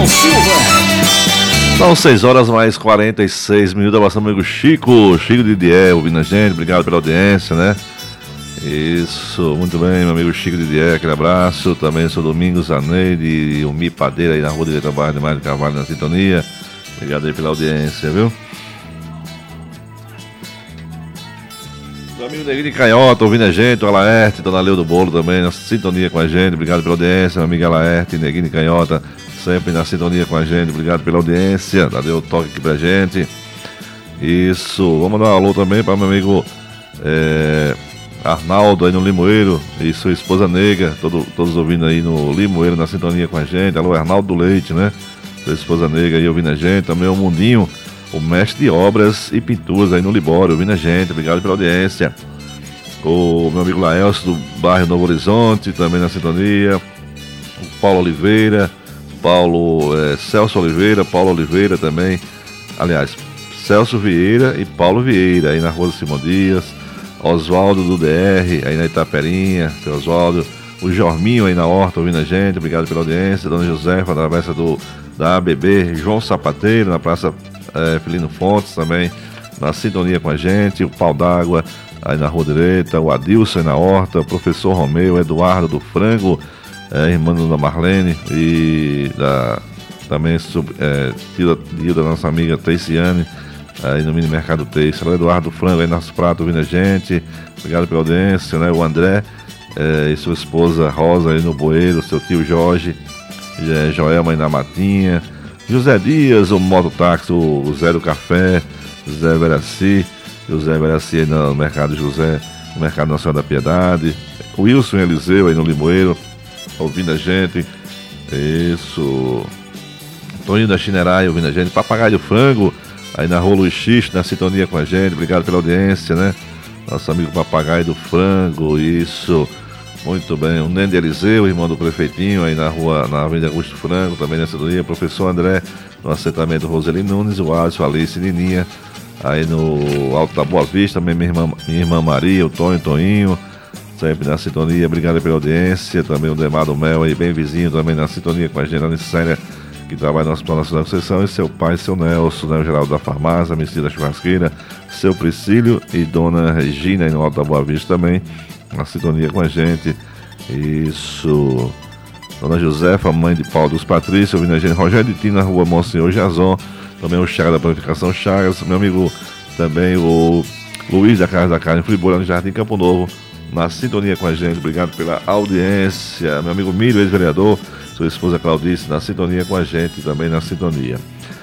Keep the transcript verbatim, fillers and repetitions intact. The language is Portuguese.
Edson Silva. São seis horas mais quarenta e seis minutos. Abraço, amigo Chico, Chico de Dié, ouvindo a gente. Obrigado pela audiência, né? Isso, muito bem, meu amigo Chico de Dié, aquele abraço. Também sou Domingos Zaneide e o Mi Padeira aí na rua de Trabalho de Mário de Carvalho na sintonia. Obrigado aí pela audiência, viu? Meu amigo Neguinho de Canhota, ouvindo a gente, o Alaerte, Dona Leu do Bolo também na sintonia com a gente. Obrigado pela audiência, meu amigo Alaerte, Neguinho de Canhota, sempre na sintonia com a gente. Obrigado pela audiência, deu o toque aqui pra gente. Isso, vamos dar um alô também para meu amigo é, Arnaldo aí no Limoeiro e sua esposa Nega, todo, todos ouvindo aí no Limoeiro na sintonia com a gente. Alô, Arnaldo do Leite, né? Sua esposa Nega aí ouvindo a gente. Também o Mundinho, o mestre de obras e pinturas aí no Libório, ouvindo a gente. Obrigado pela audiência. O meu amigo Laelcio do bairro Novo Horizonte, também na sintonia. O Paulo Oliveira, Paulo é, Celso Oliveira, Paulo Oliveira também. Aliás, Celso Vieira e Paulo Vieira, aí na rua do Simão Dias. Oswaldo do D R, aí na Itaperinha, seu Oswaldo. O Jorminho aí na Horta, ouvindo a gente. Obrigado pela audiência. Dona Josefa, na travessa do, da A B B. João Sapateiro, na Praça é, Filino Fontes, também na sintonia com a gente. O Pau d'Água, aí na Rua Direita. O Adilson aí na Horta. O Professor Romeu, Eduardo do Frango, é, irmã da Marlene. E da, também sub, é, tio, tio da nossa amiga Teiciane, aí no Mini Mercado Teixe. O Eduardo Frango aí nas pratas ouvindo a gente. Obrigado pela audiência, né? O André é, e sua esposa Rosa aí no Bueiro, seu tio Jorge, é, Joelma aí na Matinha. José Dias, o mototáxi, o Zé do Café, Zé Veraci, José Veraci aí no Mercado José, no Mercado Nacional da Piedade. O Wilson Eliseu aí no Limoeiro, ouvindo a gente. Isso. Toninho da Chinerai ouvindo a gente. Papagaio Frango, aí na Rua Luiz X, na sintonia com a gente. Obrigado pela audiência, né? Nosso amigo Papagaio do Frango, isso. Muito bem. O Nende Eliseu, irmão do prefeitinho, aí na rua, na Avenida Augusto Frango, também na sintonia. Professor André, no assentamento Roseli Nunes. O Alisson, Alice e Nininha, aí no Alto da Boa Vista. Também minha irmã, minha irmã Maria, o Tonho, Toninho, sempre na sintonia. Obrigado pela audiência. Também o Demado Mel, aí bem vizinho, também na sintonia com a gente. A Nicélia, que trabalha no Hospital Nacional da Conceição, e seu pai, seu Nelson, né, o Geraldo da Farmácia, Mestre da Churrasqueira, seu Priscílio e Dona Regina, aí no Alto da Boa Vista também, na sintonia com a gente. Isso. Dona Josefa, mãe de Paulo dos Patrícios, ouvindo a gente. Rogério de Tina, na rua Monsenhor Jazon, também o Chagas da Planificação Chagas, meu amigo também o Luiz da Casa da Carne Friboura, no Jardim Campo Novo, na sintonia com a gente. Obrigado pela audiência. Meu amigo Milho, ex-vereador, sua esposa Claudice, na sintonia com a gente, também na sintonia.